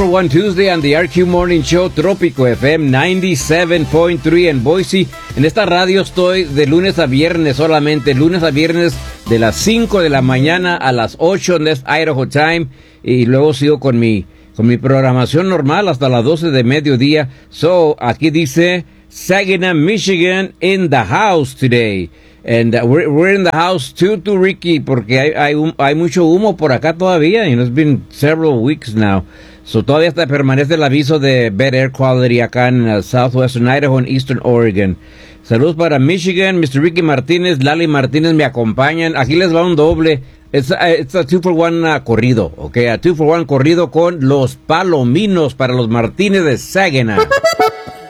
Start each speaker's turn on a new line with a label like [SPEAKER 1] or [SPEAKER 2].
[SPEAKER 1] for One Tuesday on the RQ Morning Show, Trópico FM 97.3 en Boise. En esta radio estoy de lunes a viernes solamente, lunes a viernes de las 5 de la mañana a las 8 en Idaho Time. Y luego sigo con mi programación normal hasta las 12 de mediodía. So, aquí dice Saginaw, Michigan in the house today. And we're in the house too, Ricky, porque hay mucho humo por acá todavía. You know, it's been several weeks now. So todavía hasta permanece el aviso de bad air quality acá en Southwestern Idaho and Eastern Oregon. Saludos para Michigan, Mr. Ricky Martínez, Lali Martínez me acompañan. Aquí les va un doble. It's a 2-for-1 corrido, okay? A 2-for-1 corrido con los Palominos para los Martínez de Saginaw.